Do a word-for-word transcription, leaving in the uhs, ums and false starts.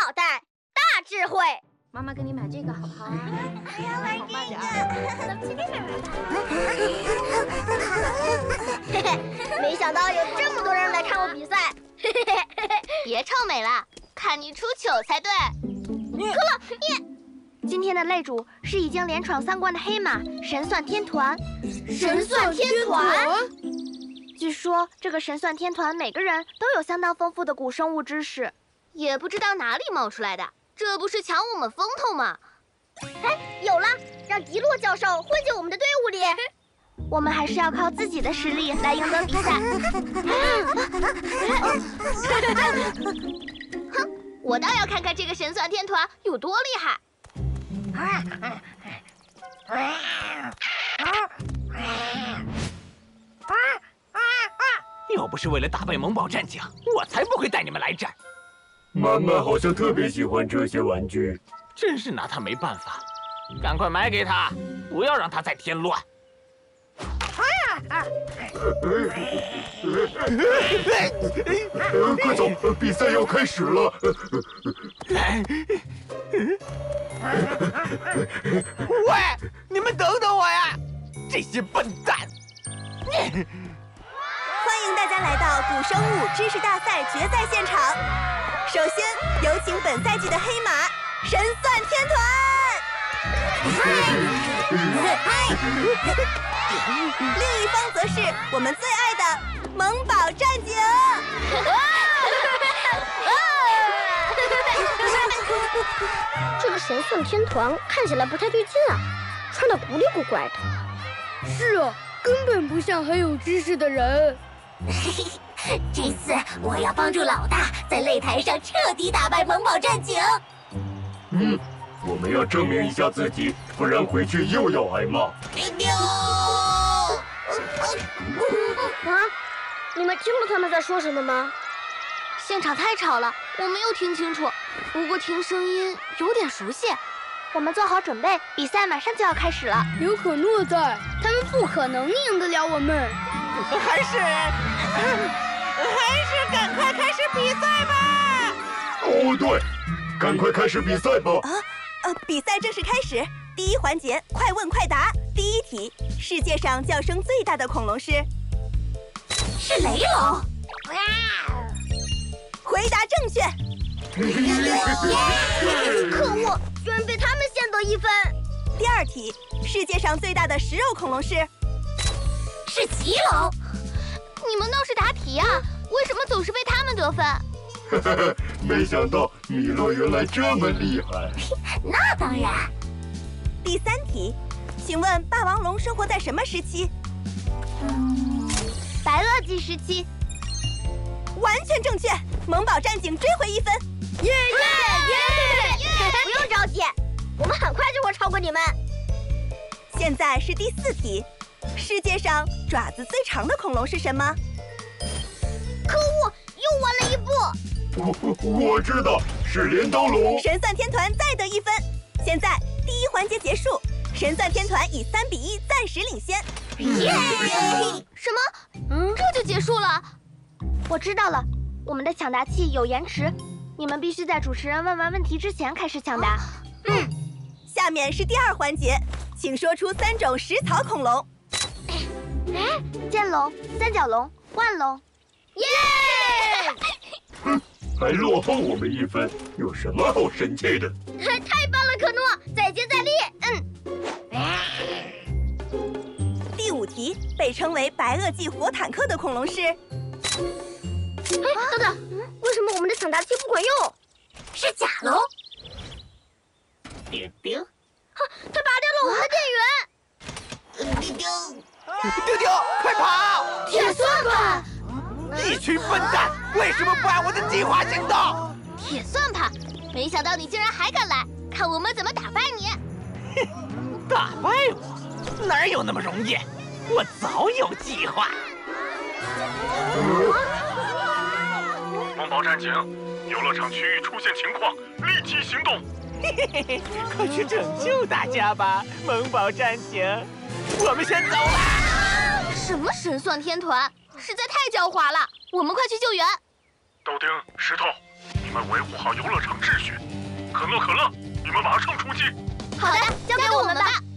脑袋，大智慧。 妈妈给你买这个好不好啊？ 我要玩这个。 咱们去那边玩吧。 嘿嘿，没想到有这么多人来看我比赛。嘿嘿嘿嘿嘿， 别臭美了，看你出糗才对。 可乐，你。今天的擂主是已经连闯三关的黑马神算天团。 神算天团？ 据说这个神算天团每个人都有相当丰富的古生物知识， 也不知道哪里冒出来的，这不是抢我们风头吗？ 哎，有了，让迪洛教授混进我们的队伍里。我们还是要靠自己的实力来赢得比赛。 哼，我倒要看看这个神算天团有多厉害。 要不是为了打败萌宝战警，我才不会带你们来这儿。 妈妈好像特别喜欢这些玩具， 真是拿他没办法。赶快买给他，不要让他再添乱。 快走，比赛要开始了。 喂，你们等等我呀！这些笨蛋！ 欢迎大家来到古生物知识大赛决赛现场。首先有请本赛季的黑马神算天团。另一方则是我们最爱的萌宝战警。 这个神算天团看起来不太对劲啊，穿得古里古怪的。 是啊，根本不像很有知识的人。 这次我要帮助老大在擂台上彻底打败萌宝战警。 嗯，我们要证明一下自己，不然回去又要挨骂。 丢！ 啊！你们听到他们在说什么吗？ 现场太吵了，我没有听清楚，不过听声音有点熟悉。 我们做好准备，比赛马上就要开始了。 有可诺在，他们不可能赢得了我们。 还是，还是赶快开始比赛吧。 哦，对，赶快开始比赛吧。 啊，呃，比赛正式开始。第一环节，快问快答。第一题，世界上叫声最大的恐龙是？ 是雷龙。 回答正确。 可恶，居然被他们先得一分。 第二题，世界上最大的食肉恐龙是？ 是棘龙。 你们倒是答题啊，为什么总是被他们得分？ 没想到米洛原来这么厉害。 那当然。 第三题，请问霸王龙生活在什么时期？ 嗯，白垩纪时期。 完全正确，萌宝战警追回一分。 耶耶耶！不用着急，我们很快就会超过你们。 现在是第四题，世界上爪子最长的恐龙是什么？ 可恶，又晚了一步。 我我知道，是镰刀龙。 神算天团再得一分。现在第一环节结束，神算天团以三比一暂时领先。 耶！什么？嗯，这就结束了？ 我知道了，我们的抢答器有延迟，你们必须在主持人问完问题之前开始抢答。 嗯，下面是第二环节，请说出三种食草恐龙。 哎，剑龙、三角龙、腕龙。 耶！ 哼，还落后我们一分，有什么好生气的？ 太棒了，可诺，再接再厉。 嗯。第五题，被称为白垩纪活坦克的恐龙是？ 哎，等等，为什么我们的抢答器不管用？ 是甲龙。 丢丢， 哈，他拔掉了我们的电源。 丢丢， 丢丢，快跑！ 铁算盘！ 一群笨蛋，为什么不按我的计划行动？ 铁算盘，没想到你竟然还敢来，看我们怎么打败你！ 打败我？哪有那么容易？我早有计划。 萌宝战警，游乐场区域出现情况，立即行动！ 嘿嘿嘿，快去拯救大家吧，萌宝战警！我们先走啦！ 什么神算天团，实在太狡猾了！我们快去救援！ 豆丁、石头，你们维护好游乐场秩序。可乐可乐，你们马上出击。 好的，交给我们吧。